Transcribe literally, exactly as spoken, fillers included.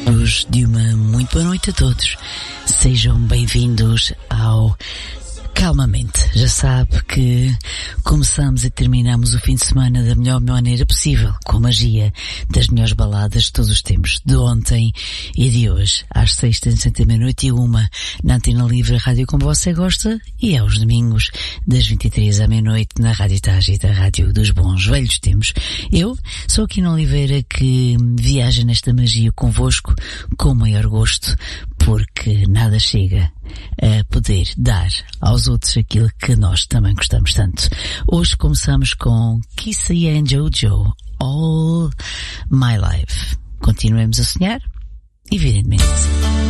restos de uma muito boa noite a todos. Sejam bem-vindos ao Calmamente. Já sabe que começamos e terminamos o fim de semana da melhor maneira possível, com a magia das melhores baladas de todos os tempos, de ontem e de hoje, às sextas, à meia-noite e uma, na Antena Livre, a rádio como você gosta, e aos domingos, das vinte e três à meia-noite, na Rádio Tage, da Rádio dos Bons Velhos Tempos. Eu sou a Quina Oliveira, que viaja nesta magia convosco com o maior gosto, porque nada chega a poder dar aos outros aquilo que nós também gostamos tanto. Hoje começamos com Kissy and Jojo, All My Life. Continuemos a sonhar, evidentemente.